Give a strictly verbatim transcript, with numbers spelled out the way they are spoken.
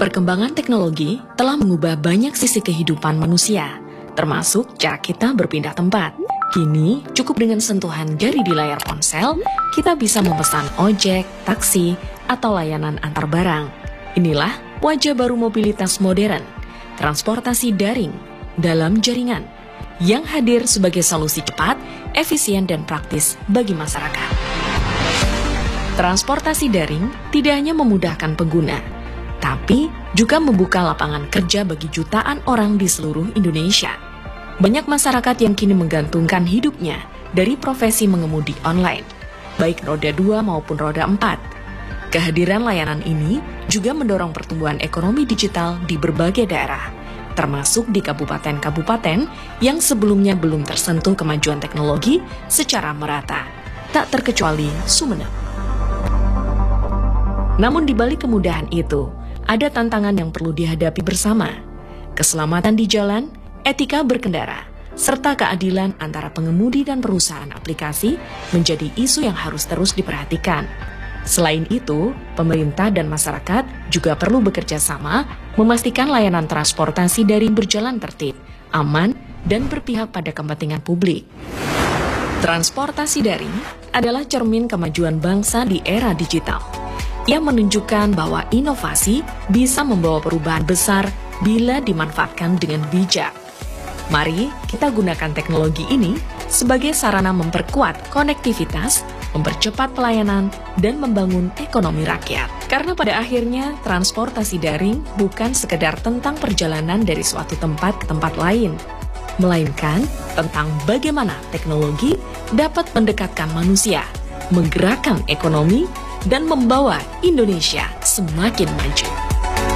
Perkembangan teknologi telah mengubah banyak sisi kehidupan manusia, termasuk cara kita berpindah tempat. Kini, cukup dengan sentuhan jari di layar ponsel, kita bisa memesan ojek, taksi, atau layanan antar barang. Inilah wajah baru mobilitas modern, transportasi daring dalam jaringan, yang hadir sebagai solusi cepat, efisien, dan praktis bagi masyarakat. Transportasi daring tidak hanya memudahkan pengguna, tapi juga membuka lapangan kerja bagi jutaan orang di seluruh Indonesia. Banyak masyarakat yang kini menggantungkan hidupnya dari profesi mengemudi online, baik roda dua maupun roda empat. Kehadiran layanan ini juga mendorong pertumbuhan ekonomi digital di berbagai daerah, termasuk di kabupaten-kabupaten yang sebelumnya belum tersentuh kemajuan teknologi secara merata, tak terkecuali Sumeneb. Namun di balik kemudahan itu, ada tantangan yang perlu dihadapi bersama. Keselamatan di jalan, etika berkendara, serta keadilan antara pengemudi dan perusahaan aplikasi menjadi isu yang harus terus diperhatikan. Selain itu, pemerintah dan masyarakat juga perlu bekerja sama memastikan layanan transportasi daring berjalan tertib, aman, dan berpihak pada kepentingan publik. Transportasi daring adalah cermin kemajuan bangsa di era digital, yang menunjukkan bahwa inovasi bisa membawa perubahan besar bila dimanfaatkan dengan bijak. Mari kita gunakan teknologi ini sebagai sarana memperkuat konektivitas, mempercepat pelayanan, dan membangun ekonomi rakyat. Karena pada akhirnya, transportasi daring bukan sekedar tentang perjalanan dari suatu tempat ke tempat lain, melainkan tentang bagaimana teknologi dapat mendekatkan manusia, menggerakkan ekonomi, dan membawa Indonesia semakin maju.